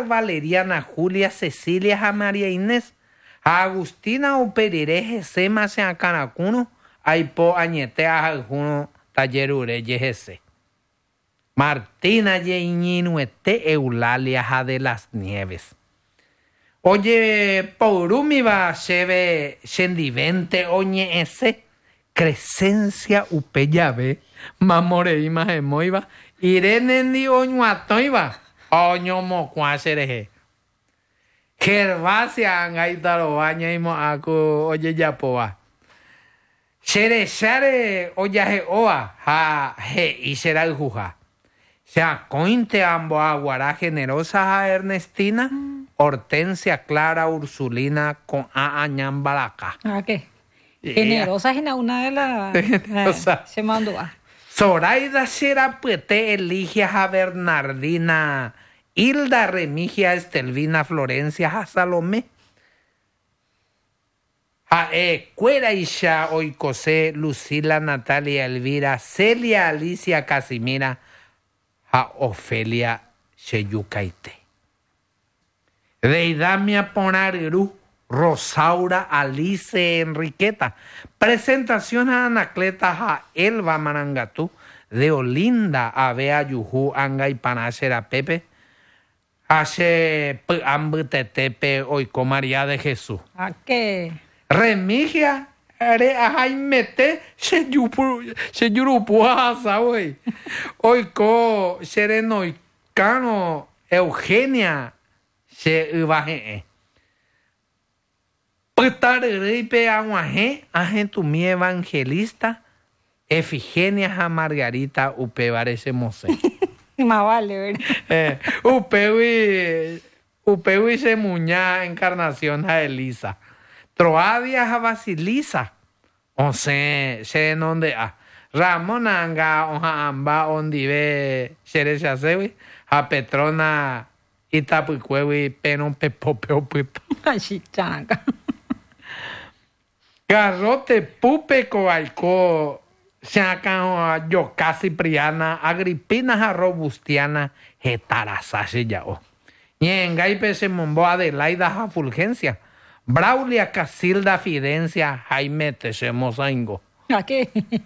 Pilar, Valeriana, Julia, Cecilia, a María Inés, a Agustina Uperire, Jesema, a Canacuno, Aipo Añete, a Juno, Tallerure, Yejese. Martina, Yeiñinuete, Eulalia, a de las Nieves. Oye, Porumi va cheve, Shendivente, Oñe ese, Crescencia, Upeyave, Mamoreima, Emoiva, Irene, ni Oñuatoiva, Oño Mocuacereje. Gervasia, Angaitaro, Baña y Moaco, Oye, Yapoa. Xerexare, Oyaje Oa, Ja, Je, y será el Juja. Sea cointe ambo aguará generosa a Ernestina, Hortensia, Clara, Ursulina, con a Añambalaca. ¿Qué? Generosa es una de las... Se mandó a... Zoraida Xerapuete, Eligia, a Bernardina, Hilda, Remigia, Estelvina, Florencia, a Salomé. A Cuera Isha, Oicosé, Lucila, Natalia, Elvira, Celia, Alicia, Casimira, a Ofelia, Cheyucaite. Deidamia Ponariru, Rosaura, Alice, Enriqueta. Presentación a Anacleta, a Elba Marangatú, de Olinda, a Bea Yujú, Anga y Panachera Pepe. Hace Ambutetepe, Oico María de Jesús. ¿A qué? Remigia, a Jaimete, se yurupuasa, güey. Oico, serenoicano, Eugenia, se ibaje. Putarripe aguaje, agentumí evangelista, Efigenia, a Margarita, upevarese mose. Más vale, ¿verdad? Upewi se muña, encarnación a Elisa. Troadia, a Basilisa. O se donde a Ramón Anga, oja amba, ondive, Xerechasewi, a Petrona, Itapuicuewi, Penon, Pepopeo, Puito. Así, chanca. Garrote, Pupe, Coaico, Chaca, Yoca, Cipriana, Agripina, a Robustiana, Getarasashi, yao. Ñengaipe se mombo Adelaida, a Fulgencia. Braulia, Casilda, Fidencia, Jaime, Tesemosaingo. ¿A qué?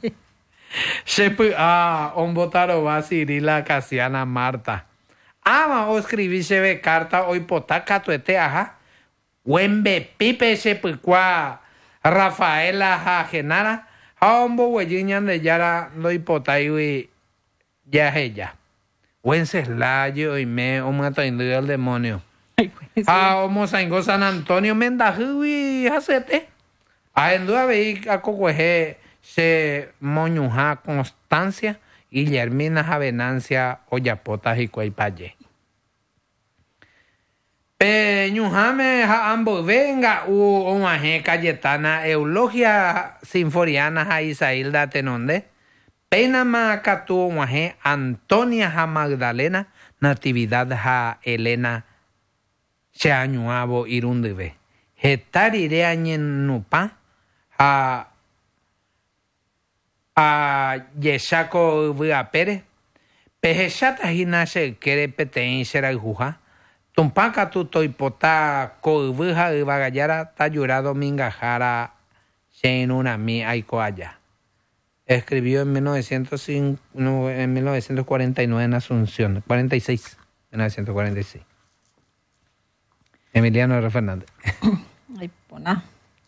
Ombotaroba, Cirila, Casiana, Marta. O escribí se carta hoy potaca tuete, ajá. Wembe, Pipe, Sepicua, Rafaela, ja, Genara. Ombo, huelliñan de Yara, lo hipotaiwi, ya ella. Wenceslayo y me, mataindio el demonio. Omo Saingo San Antonio Mendajuy, hacete. En duda veí a Cocueje se Moñuja Constancia, Guillermina Javenancia, Oyapotas y Cuaypaye. Peñujame ambos venga, Omaje Cayetana, Eulogia Sinforiana, a Isailda Tenonde, Penama Catu, Omaje, Antonia ja Magdalena, Natividad ja Elena, se añuabo irundive. Getarire añenupa a Yeshaco Via Pérez. Pejechata hinase quere petein será juja. Tumpaca tu toipota coibuja y bagayara tayurado mingajara en una mi aicoaya. Escribió en 1949 en Asunción, 46, 1946. Emiliano R. Fernández. Ay, pona.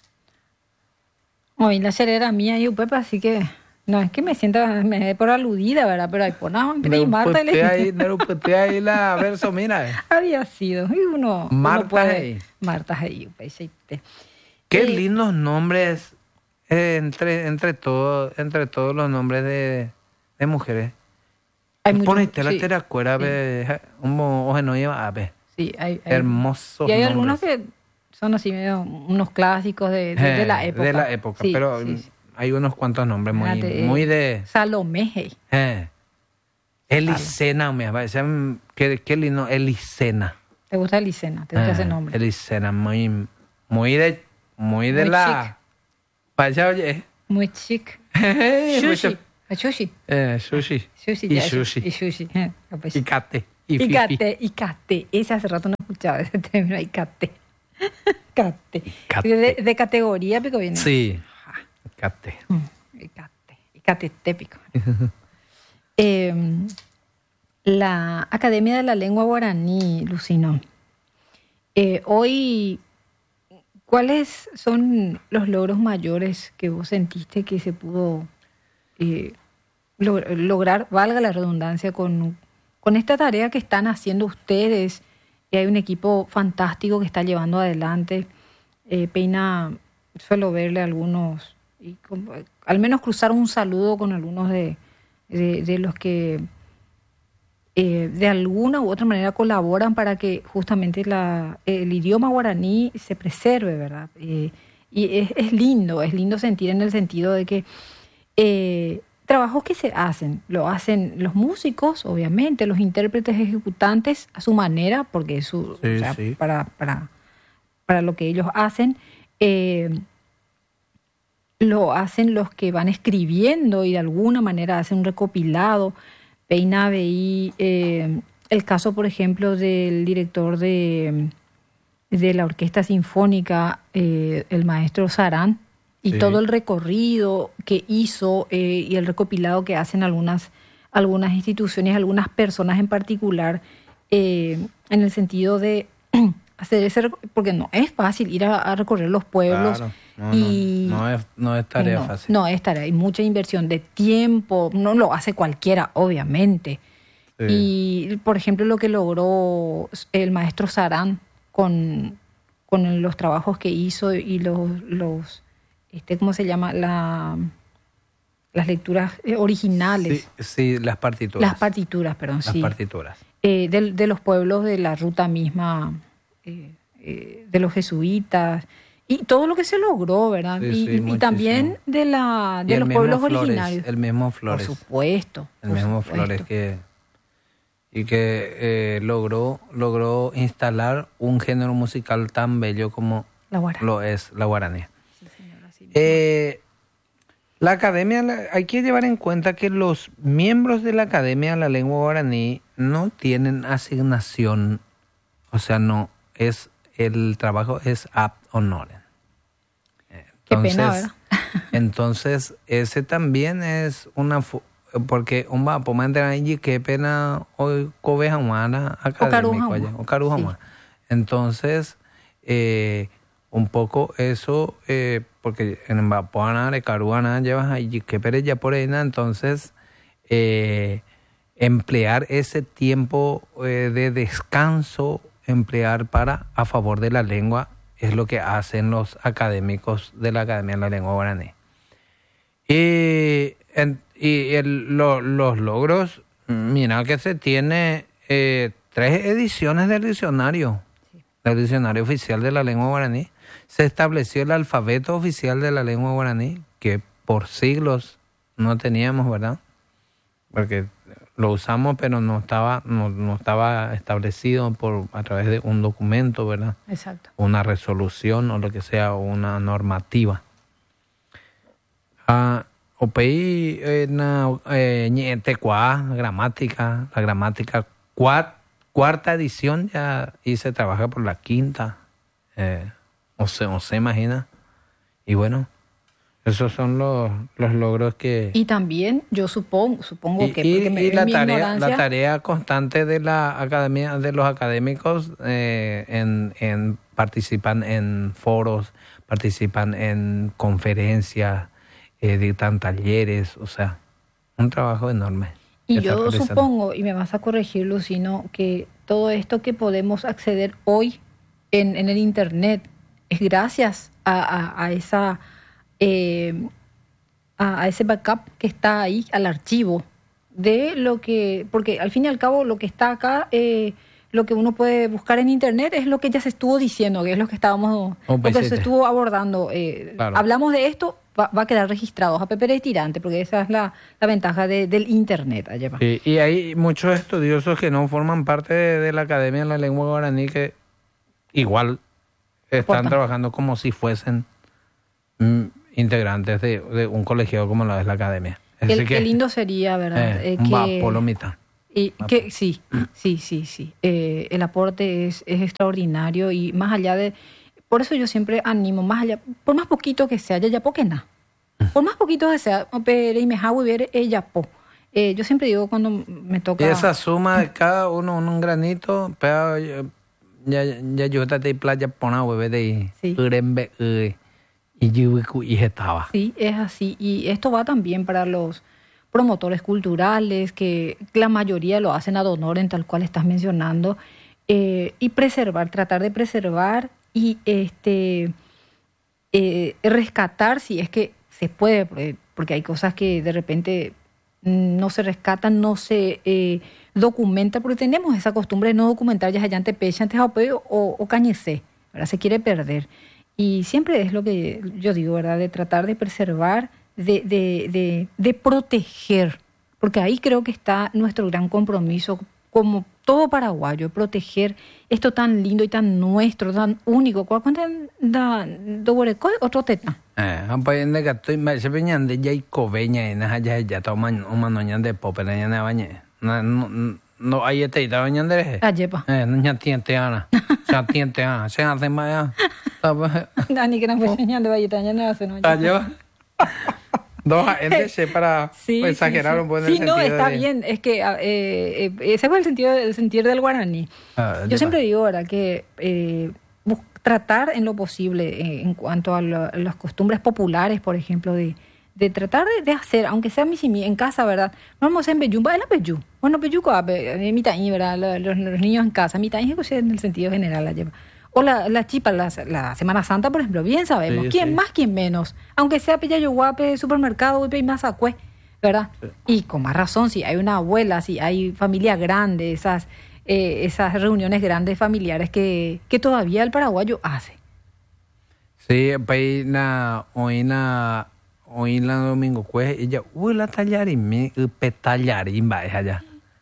Hoy la serie era mía y Pepe, así que no es que me dé por aludida, ¿verdad? Pero ay, pona, y Marta ahí la verso, mira. Había sido. Y uno Marta puede, Marta ahí. Qué lindos nombres entre todos los nombres de mujeres. Ponete la teracuera, oje no lleva a ver. Sí, hay hermosos. Y hay nombres. algunos que son así medio unos clásicos de la época. De la época, sí, pero sí. Hay unos cuantos nombres muy de... Salomé. Elisena, me parece. Qué lindo, Elisena. ¿Te gusta Elisena? ¿Te gusta ese nombre? Elisena, muy de la... Chic. Vaya, oye. Muy chic. Sushi. Sushi. Sushi. Sushi. Y sushi. Y sushi. Y cate. Icate, Icate. Ese hace rato no escuchaba ese término, Icate. Icate. De categoría, pico viene. Sí, Icate. Icate. Icate, pico. La Academia de la Lengua Guaraní, Lucino. Hoy, ¿cuáles son los logros mayores que vos sentiste que se pudo lograr, valga la redundancia, con esta tarea que están haciendo ustedes? Y hay un equipo fantástico que está llevando adelante. Peina, suelo verle a algunos, al menos cruzar un saludo con algunos de los que de alguna u otra manera colaboran para que justamente el idioma guaraní se preserve, ¿verdad? Y es lindo sentir en el sentido de que trabajos que se hacen, lo hacen los músicos, obviamente, los intérpretes ejecutantes a su manera, porque sí. Para lo que ellos hacen, lo hacen los que van escribiendo y de alguna manera hacen un recopilado. Peina veí el caso, por ejemplo, del director de la Orquesta Sinfónica, el maestro Sarán, y sí, todo el recorrido que hizo y el recopilado que hacen algunas instituciones, algunas personas en particular, en el sentido de hacer ese, porque no es fácil ir a recorrer los pueblos. Claro. No es tarea fácil. No es tarea, hay mucha inversión de tiempo, no lo hace cualquiera, obviamente. Sí. Y, por ejemplo, lo que logró el maestro Sarán con los trabajos que hizo y los ¿cómo se llama? Las lecturas originales. Sí, las partituras. Las partituras, perdón, las partituras. De los pueblos de la ruta misma, de los jesuitas. Y todo lo que se logró, ¿verdad? Y también de los pueblos Flores, originarios. El mismo Flores. Por supuesto. El mismo Flores que logró instalar un género musical tan bello como lo es la guaraní. Sí, señora, sí. La academia, hay que llevar en cuenta que los miembros de la Academia de la Lengua Guaraní no tienen asignación, o sea, no es el trabajo es ad honorem. Qué pena, ¿verdad? Entonces, ese también es una... Porque un va a entrar allí, qué pena hoy cobeja humana académico allá, o caruja humana. Entonces, un poco eso, porque en Vapuana, de Caruana, llevas allí, qué pena ya por ahí, entonces, emplear ese tiempo de descanso, emplear a favor de la lengua, es lo que hacen los académicos de la Academia de la Lengua Guaraní. Los logros, mira que se tiene 3 ediciones del diccionario oficial de la lengua guaraní. Se estableció el alfabeto oficial de la lengua guaraní, que por siglos no teníamos, ¿verdad? Porque lo usamos, pero no estaba establecido a través de un documento, ¿verdad? Exacto. Una resolución o lo que sea, una normativa. OPI gramática, la gramática cuarta edición ya, y se trabaja por la quinta, o se imagina. Y bueno, esos son los logros que... Y también yo supongo que... Y la tarea constante de la academia, de los académicos, participan en foros, participan en conferencias, dictan talleres, o sea, un trabajo enorme. Y yo supongo, y me vas a corregir, Lucino, que todo esto que podemos acceder hoy en el Internet es gracias a ese backup que está ahí, al archivo, de lo que... Porque al fin y al cabo lo que está acá, lo que uno puede buscar en Internet es lo que ya se estuvo diciendo, que es lo que se estuvo abordando. Claro. Hablamos de esto, va a quedar registrado a Pepe Tirante, porque esa es la ventaja del Internet. Allá va. Y hay muchos estudiosos que no forman parte de la Academia de la Lengua Guaraní que igual están trabajando como si fuesen integrantes de un colegiado como lo es la Academia. Qué lindo sería, ¿verdad? Polomita. Y que sí. El aporte es extraordinario y más allá de... Por eso yo siempre animo, más allá, por más poquito que sea, ya porque nada. Por más poquito que sea, pero y me hago ver ella po. Yo siempre digo cuando me toca... Y esa suma de cada uno, un granito, pero ya yo te playa pona bebé de urembe y yubiku y estaba. Sí, es así. Y esto va también para los promotores culturales, que la mayoría lo hacen ad honorem, tal cual estás mencionando, y tratar de preservar y rescatar si es que se puede, porque hay cosas que de repente no se rescatan, no se documenta, porque tenemos esa costumbre de no documentar ya allá pecha, antes o cañecé, ¿verdad? Se quiere perder. Y siempre es lo que yo digo, ¿verdad? De tratar de preservar, de proteger, porque ahí creo que está nuestro gran compromiso como todo paraguayo, proteger esto tan lindo y tan nuestro, tan único. ¿Cuánto da otro teta? Pues de gato y me se venían de ya y coveña y nada ya toman un manoñan de popera ya ne bañe. No hay este da bañan de. Ayepa. No tiente ana. Ya tiente ana. Se hace más. Dani que no fue de valleta ya no hace no. Ayepa. Dos gente para exagerar un buen sentido. Sí, no, está bien. Es que ese fue el sentir del guaraní. Yo siempre digo, ¿verdad? Que tratar en lo posible, en cuanto a las costumbres populares, por ejemplo, de tratar de hacer, aunque sea en casa, ¿verdad? No vamos a hacer en Beyú, ¿va? Beyú. Bueno, Beyú, mitad, ¿verdad? Los niños en casa, mitad, en el sentido general la lleva. O la chipa, la Semana Santa, por ejemplo, bien sabemos. Sí, ¿quién más, quién menos? Aunque sea Pillayo Guape, supermercado, y más Acué, ¿verdad? Sí. Y con más razón, si hay una abuela, si hay familia grande, esas reuniones grandes familiares que todavía el paraguayo hace. Sí, hoy la domingo, pues, ella, la tallarín, petallarín, va, allá.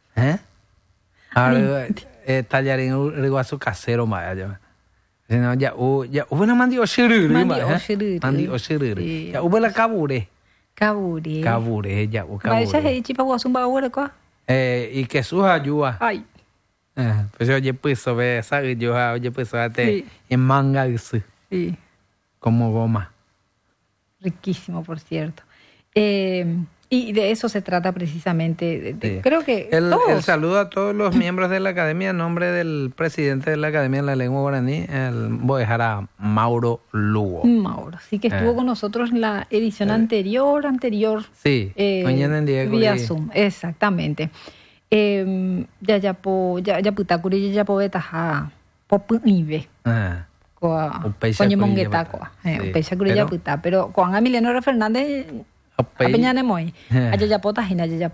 Ahora, tallarín, riguazo casero, va, allá. No, ya hubo la mandi oshiriri, mandi oshiriri. Ya hubo la cabure, ya hubo cabure. Vaya se chipa guasumba ahora quoi. Y que sus ayuda. Ay. Pues yo pues ve, sabe yo pues ate en manga eso. Sí. Como goma. Riquísimo, por cierto. Y de eso se trata precisamente. Sí. Creo que el saludo a todos los miembros de la academia en nombre del presidente de la Academia de la Lengua Guaraní, voy a dejar a Mauro Lugo. Mauro, sí que estuvo con nosotros en la edición anterior. Sí, mañana en Diego. Vía Zoom, exactamente. Ya putakuri ya povetaja popunive. Coño monguetaco. Upecha curilla puta, pero con Emiliano Fernández apeñane muy. Ayayapota,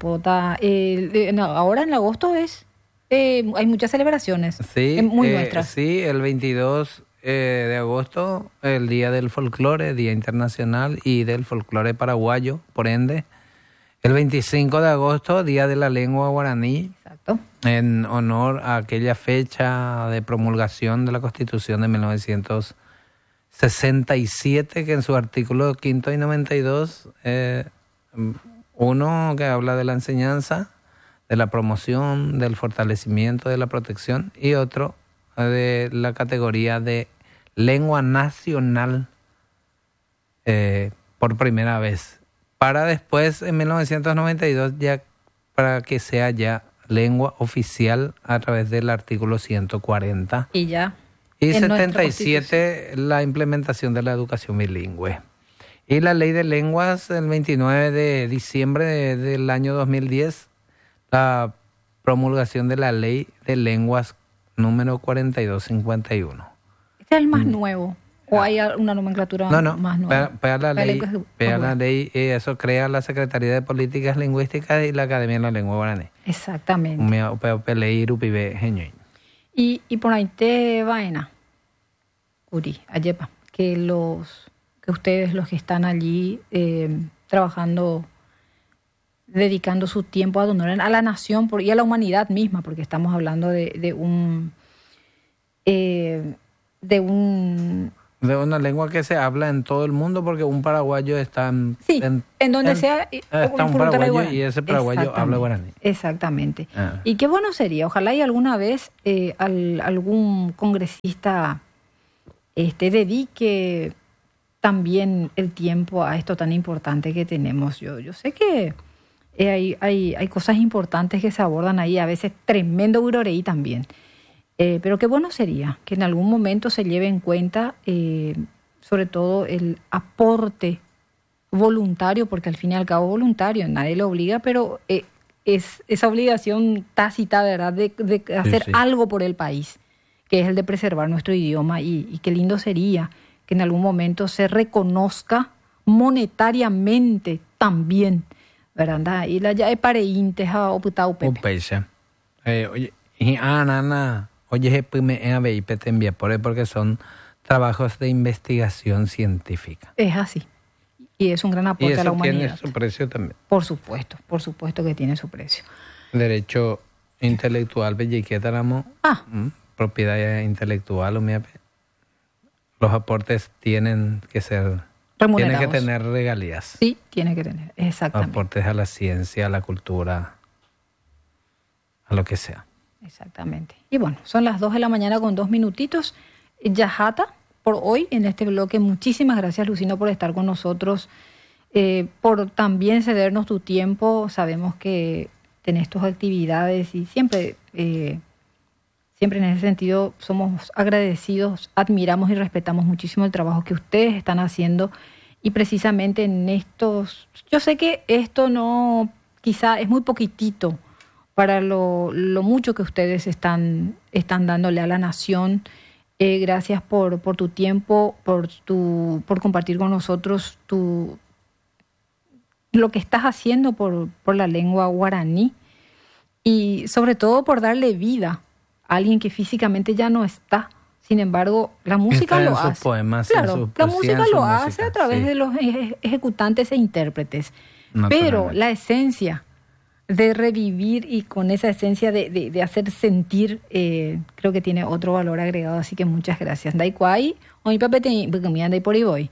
ahora en agosto hay muchas celebraciones. Sí, muy nuestras. Sí, el 22 de agosto, el Día del Folclore, Día Internacional y del Folclore Paraguayo, por ende. El 25 de agosto, Día de la Lengua Guaraní. Exacto. En honor a aquella fecha de promulgación de la Constitución de 1967, que en su artículo 5 y 92, uno que habla de la enseñanza, de la promoción, del fortalecimiento, de la protección, y otro de la categoría de lengua nacional por primera vez. Para después, en 1992, ya para que sea ya lengua oficial a través del artículo 140. Y ya. Y 77, la implementación de la educación bilingüe. Y la ley de lenguas, el 29 de diciembre del año 2010, la promulgación de la ley de lenguas número 4251. Este es el más nuevo. ¿O hay una nomenclatura más nueva? Para la ley, eso crea la Secretaría de Políticas Lingüísticas y la Academia de la Lengua Guaraní. Exactamente. Y por ahí te vaina, Uri, Ayepa, que ustedes, los que están allí trabajando, dedicando su tiempo a donar a la nación y a la humanidad misma, porque estamos hablando de un De una lengua que se habla en todo el mundo porque un paraguayo está en donde sea está un paraguayo y ese paraguayo habla guaraní. Exactamente. Y qué bueno sería, ojalá y alguna vez algún congresista dedique también el tiempo a esto tan importante que tenemos. Yo sé que hay cosas importantes que se abordan ahí, a veces tremendo guroreí también. Pero qué bueno sería que en algún momento se lleve en cuenta, sobre todo, el aporte voluntario, porque al fin y al cabo voluntario, nadie lo obliga, pero es esa obligación tácita, ¿verdad?, de hacer algo por el país, que es el de preservar nuestro idioma, y qué lindo sería que en algún momento se reconozca monetariamente también, ¿verdad? Y la ya es para inteja o putau pepe. Oye, y nana. Oye, porque son trabajos de investigación científica. Es así. Y es un gran aporte a la humanidad. Y eso tiene su precio también. Por supuesto que tiene su precio. Derecho intelectual, propiedad intelectual, los aportes tienen que ser remunerados. Tienen que tener regalías. Sí, tiene que tener, exactamente. Aportes a la ciencia, a la cultura, a lo que sea. Exactamente. Y bueno, son las 2 de la mañana con 2 minutitos. Yajata, por hoy en este bloque. Muchísimas gracias, Lucino, por estar con nosotros, por también cedernos tu tiempo. Sabemos que tenés tus actividades y siempre en ese sentido somos agradecidos, admiramos y respetamos muchísimo el trabajo que ustedes están haciendo. Y precisamente en estos, yo sé que esto no, quizá es muy poquitito para lo mucho que ustedes están dándole a la nación. Gracias por tu tiempo, por compartir con nosotros lo que estás haciendo por la lengua guaraní y sobre todo por darle vida a alguien que físicamente ya no está. Sin embargo, la música lo hace. Poemas, claro, la música lo hace a través de los ejecutantes e intérpretes. Pero la esencia de revivir y con esa esencia de hacer sentir, creo que tiene otro valor agregado, así que muchas gracias. Daikwai, hoy papete, porque me anda por ahí voy.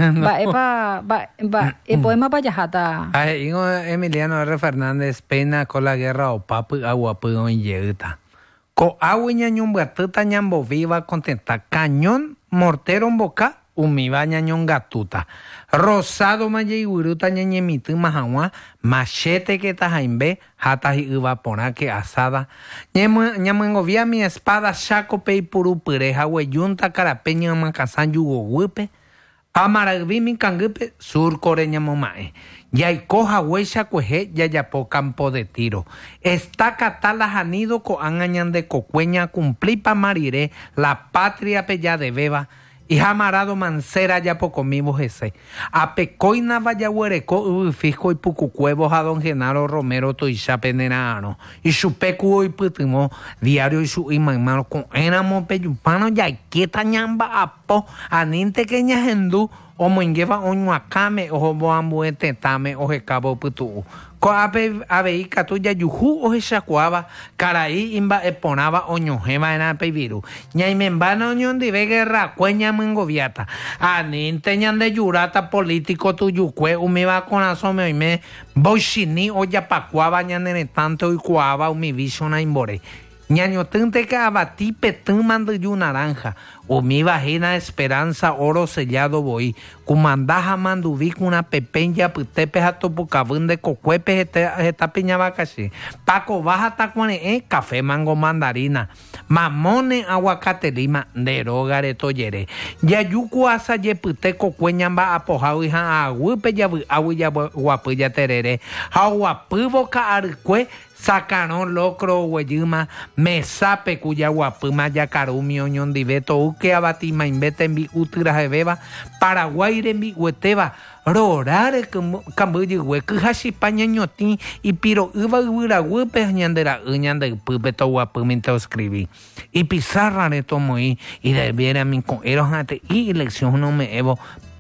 Poema para Yajata. Emiliano R. Fernández, pena con la guerra o papu aguapu en yeguta. Co agua ñañón batuta ñambo viva contenta cañón mortero en boca. Umiba ñañón gatuta. Rosado maye guruta ñañemitu mahawa. Machete que tajaimbe. Hata y ivapona que asada. Ñamengovia mi espada chaco pei puru pureja hueyunta carapeña macasan yugo huipe. Amaragvi mi cangupe surcore ñamomae. Yaicoja huecha cueje yayapo campo de tiro. Está catala janido co angañan de cocueña cumplipa mariré la patria pella de beba. Y jamarado mancera ya poco mivo ese. A pecoina vaya huereco fisco y pucucuevos a don Genaro Romero toisha penerano. Y su pecu y putimo diario y su imamano con enamo peyupano ya quieta ñamba apo aninte queña hendú o moingueva oño acame o boambuete tame o jecabo putu. Ko abei katuya yuhu o shakuaba carai imba eponaba oñojema en apeviru. Ñaimembana oñon dive guerra cueña mengoviata. Aninte ñande yurata político tuyucue umiba con asome oime boishini oya pacuaba ñandene tanto y cuaba umivishona imbore. Ñaño tente que abatí petún mando yu naranja. O mi vagina esperanza oro sellado voy. Cumandaja manduví con una pepeña putepe a topucabún de cocuepe esta piña vacashi. Paco baja tacuane café mango mandarina. Mamone aguacate lima derogare toyere. Yayuku asa ye pute cocueñamba apojau hija aguipe ya aguilla guapuya terere. Aguapuvo ka arcue. Sacaron locro hueyuma, mesape cuya guapuma yacarumi oñón diveto uke abatima invete en bi utira beba, Paraguay en bi hueteba, rorare cambuyi huecu hashipaña ñotín y piro uva huepe ñandera ñande pupeto guapuminte escribí. Y pizarra de tomo y debiera mi con eros ante y elección no me evo.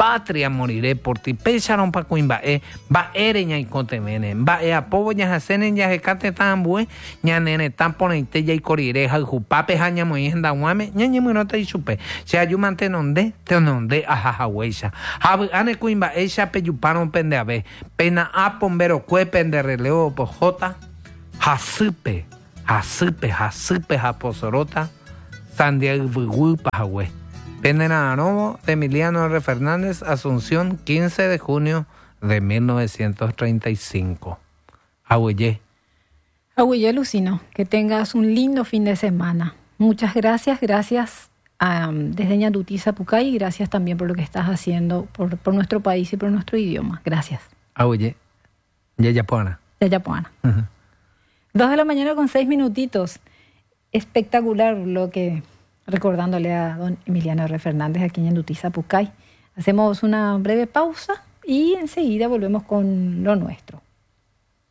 patria moriré por ti. Pecharon pa cuimbae, va ereña y cotemene, va apobo ya hacen ya jecate tan bue, ya nene tan ponente ya y corireja y jupape jaña muy en daguame, ñañe muy nota y chupe. Se ayumante nonde, te nonde ajajahuecha. Habe ane cuimbae ya peyuparon pendeabe, pena a pombero cuepen de relevo pojota, jasupe, japosorota, Sandiago Pajahue. Penenanovo de Emiliano R. Fernández, Asunción, 15 de junio de 1935. Ahuye. Ahuye, Lucino, que tengas un lindo fin de semana. Muchas gracias desde Ñandutí, Pucay, y gracias también por lo que estás haciendo por nuestro país y por nuestro idioma. Gracias. Ahuye. Yayapuana. 2 de la mañana con 6 minutitos. Espectacular lo que... recordándole a don Emiliano R. Fernández aquí en Ñandutí, Pucay. Hacemos una breve pausa y enseguida volvemos con lo nuestro.